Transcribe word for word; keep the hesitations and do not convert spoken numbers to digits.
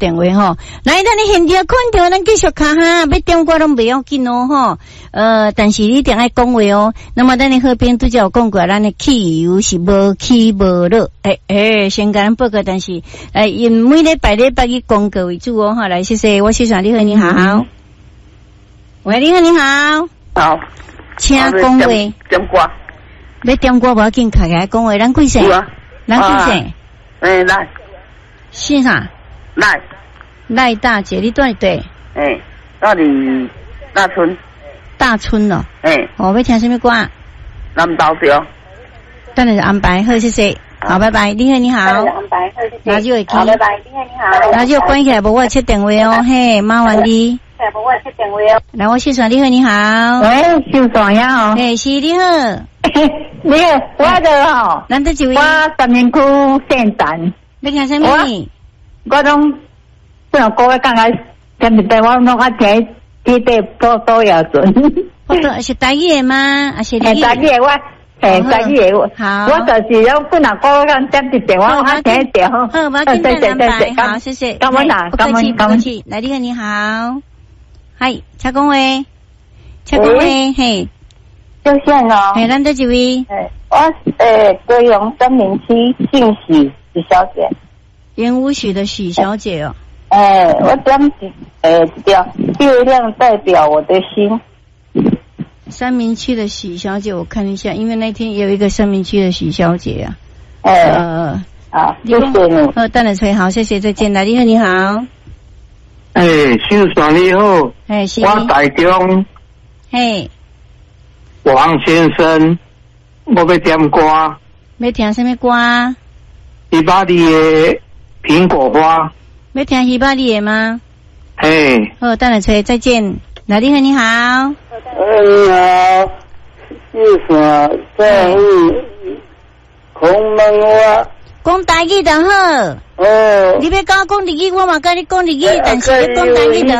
电话吼。来，咱你现场看到咱继续卡哈，要点歌拢不要紧哦吼。呃，但是你一定要讲话哦。那么咱的好朋友都有讲过，咱的汽油是无起无落。诶、欸、诶，先甲咱报告，但是诶，因每礼拜礼拜以广告为主哦哈。来，谢谢，我谢谢你好，你好。嗯、喂，你好，你好。 好。 请讲话。 点歌。 要点歌无要紧，开开讲话，咱几岁？咱几岁？ 诶，来。 是啥？ 赖。 赖大姐，你住对？ 诶，到底大村。 大村咯。 诶。 哦，要听什么歌？ 南投调。 等下就安排，好，谢谢。好，拜拜。你好，你好。 安排，好，谢谢。 radio会好，拜拜。你好，你好。 radio关起来，无我接电话哦，嘿，麻烦你。 无我接电话哦。 来，我秀爽，你好，你好。 喂，秀爽呀，哦。 诶，是你好。 你好，我的吼， 咱得一位。 我三明区县长。 你听什么？ 我拢不能讲，我刚才跟你对我拢啊听，记得多多要准。 我都是台语的吗？还是台语？ 台语的我，诶，台语的我。 好。 我就是要不能讲，我讲接一电话，我啊听一好。 好，我今天安排。好，谢谢。 感恩啊，感恩，感恩。 来，你好，你好。嗨，请讲话，请讲话，嘿。 就线哦。 嘿，咱得一位。 诶，我诶，高雄三明区姓许许小姐。 演武许的许小姐哦。 诶，我点诶调月亮代表我的心。 三明区的许小姐，我看一下，因为那天有一个三明区的许小姐啊。 诶。 呃。 好，谢谢你。 呃，等下吹好，谢谢，再见。来，你好，你好。 诶，秀爽你好。 诶，是。 我台中。 嘿。 王先生，我要点歌。 要听什么歌？ 希巴里的苹果花。 要听希巴里的吗？ 嘿。 好，等下吹，再见。来，你好，你好。 呃，你好，秀爽在空门话。 讲台语就好。 哦。 你要跟我讲日语，我嘛跟你讲日语，但是要讲台语就好。